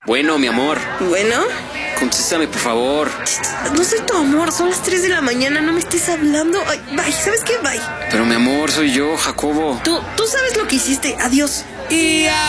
Bueno, mi amor, Bueno, contéstame, por favor. no soy tu amor, son las 3 de la mañana, no me estés hablando. Ay, bye, ¿sabes qué? Bye. Pero mi amor, soy yo, Jacobo. Tú sabes lo que hiciste, adiós. Y